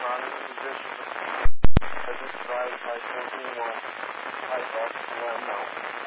not in a position to be surprised by thinking, well, I thought, well, no.